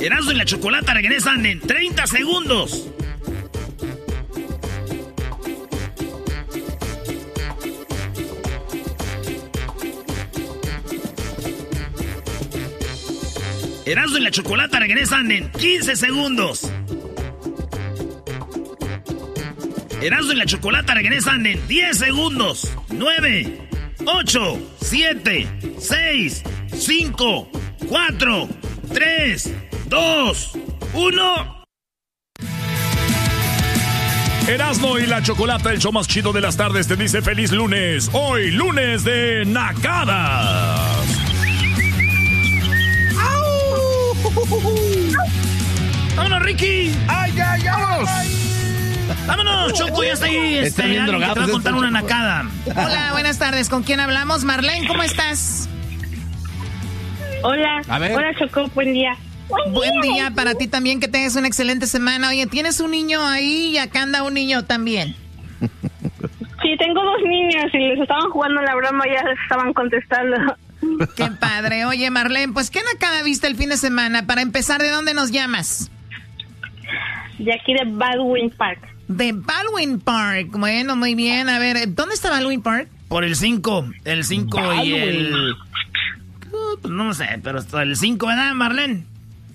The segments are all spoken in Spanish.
Erasmo y la Chocolata regresan en 30 segundos. Erasmo y la Chocolata regresan en 15 segundos. Erasmo y la Chocolata regresan en 10 segundos. 9, 8, 7, 6, 5, 4, 3, 2, 1. Erasmo y la Chocolata, el show más chido de las tardes, te dice feliz lunes. Hoy, lunes de nacadas. ¡Vámonos, Ricky! ¡Ay, ay, vamos! ¡Vámonos, Choco! Ya está ahí. Están bien drogados. Te va a contar una nacada. Hola, buenas tardes. ¿Con quién hablamos? Marlene, ¿cómo estás? Hola. A ver. Hola, Choco. Buen día. Buen día para ti también, que tengas una excelente semana. Oye, ¿tienes un niño ahí y acá anda un niño también? Sí, tengo 2 niños y les estaban jugando la broma y ya les estaban contestando. Qué padre. Oye, Marlene, pues, ¿qué nacada viste el fin de semana? Para empezar, ¿de dónde nos llamas? De aquí de Baldwin Park. De Baldwin Park. Bueno, muy bien. A ver, ¿dónde está Baldwin Park? Por el 5. El 5 y el... Pues no sé, pero hasta el 5, ¿verdad, Marlene?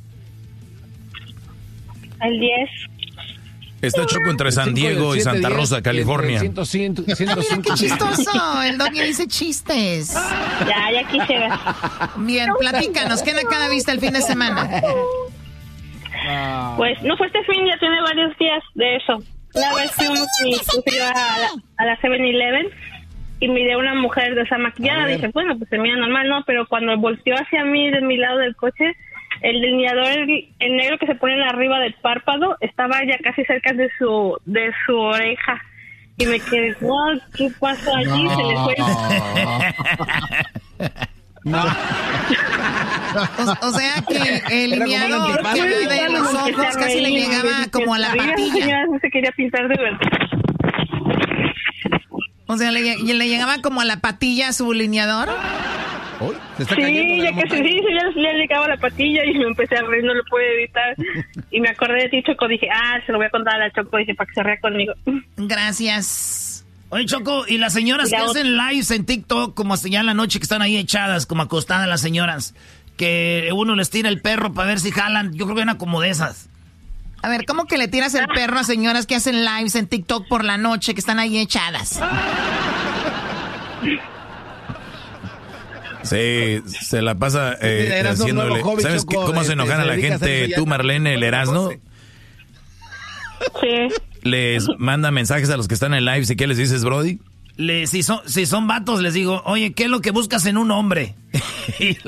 El 10. Está Choco entre San Diego y Santa Rosa, California. 105. Mira, qué chistoso. El Doggy dice chistes. Ya quisiera. Bien, platícanos. ¿Qué nacada viste el fin de semana? Pues no fue este fin, ya tiene varios días de eso. Una vez fuimos a la 7-Eleven y miré a una mujer desmaquillada. Dije, bueno, pues se mira normal, ¿no? Pero cuando volteó hacia mí, de mi lado del coche, el delineador, el negro que se pone arriba del párpado, estaba ya casi cerca de su oreja. Y me quedé, wow, ¿qué pasó allí? No. Se le fue. No. O sea que el lineador que va de los ojos casi le llegaba como a la patilla. No se quería pintar de verdad. O sea, le llegaba como a la patilla su lineador. ¿Se está Sí, cayendo ya casi sí, ya llegaba a la patilla y me empecé a reír, no lo pude evitar. Y me acordé de ti, Choco, dije, se lo voy a contar a la Choco, dije, para que se ría conmigo. Gracias. Oye, Choco, ¿y las señoras que hacen lives en TikTok como hasta ya en la noche que están ahí echadas, como acostadas las señoras, que uno les tira el perro para ver si jalan? Yo creo que eran como de esas. A ver, ¿cómo que le tiras el perro a señoras que hacen lives en TikTok por la noche, que están ahí echadas? Sí, se la pasa haciéndole... ¿Sabes cómo se enojan a la gente? Tú, Marlene, el Erasmo. Sí. Les manda mensajes a los que están en live. ¿Y qué les dices, Brody? Si son vatos, les digo, oye, ¿qué es lo que buscas en un hombre? y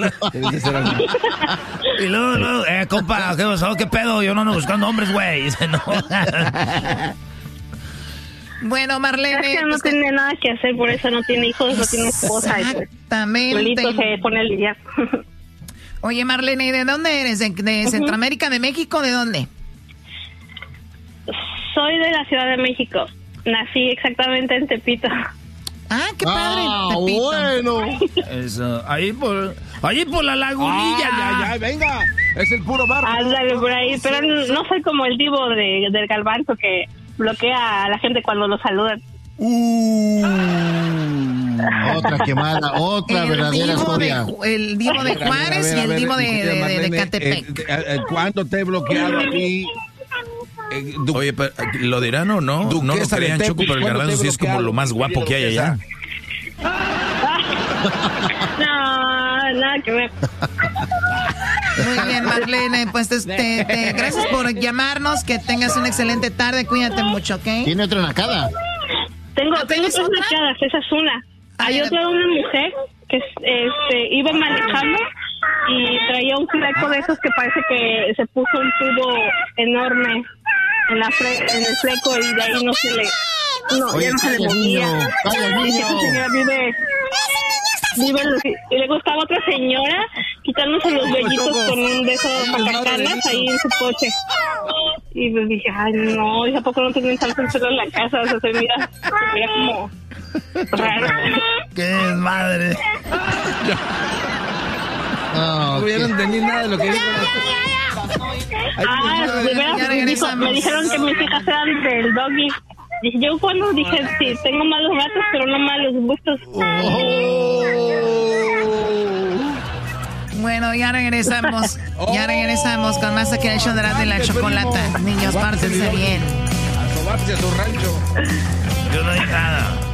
luego, compa, ¿qué pasó? ¿Qué pedo? Yo no ando buscando hombres, güey. No. Bueno, Marlene... Es que no tiene nada que hacer, por eso no tiene hijos, no tiene esposa. Exactamente. Solito se pone a lidiar. Oye, Marlene, ¿y de dónde eres? ¿De Centroamérica, de México? ¿De dónde? Soy de la Ciudad de México. Nací exactamente en Tepito. Ah, qué padre. Tepito. Bueno. Eso, ahí por la lagunilla. Ya, venga. Es el puro barro. Ándale por ahí, pero no soy como el divo del Garbanzo que bloquea a la gente cuando lo saludan. Otra quemada, otra verdadera historia. El divo de Juárez y el divo de Catepec. ¿Cuándo te he bloqueado a ti? Oye, ¿lo dirán o no? No lo crean, Choco, pero el Garbanzo sí es como lo más guapo que hay allá. No, nada que ver. Muy bien, Marlene, pues gracias por llamarnos, que tengas una excelente tarde, cuídate mucho, ¿ok? ¿Tiene otra nacada? Tengo 3 nacadas, esa es una. Hay otra de una mujer que iba manejando y traía un fleco de esos que parece que se puso un tubo enorme en el fleco y de ahí no se le... No, ya no se le movía. Y esa señora vive y le gustaba otra señora quitándose los vellitos con un de esos sacacanas ahí en su coche. Y pues dije, ay no, ¿y a poco no tienen tanto el en la casa? O sea, se mira como raro. ¡Qué madre! Yo no entendí nada de lo que dijo. Me dijeron que mis hijas eran del doggy. Dije, yo cuando dije, sí, tengo malos gatos, pero no malos gustos. Bueno, ya regresamos. Ya regresamos con más aquí en el show de la chocolata. Niños, pártense bien. A sobarse a su rancho. Yo no dije nada.